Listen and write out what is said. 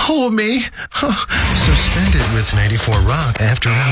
pull me. Suspended with 94 Rock after hours.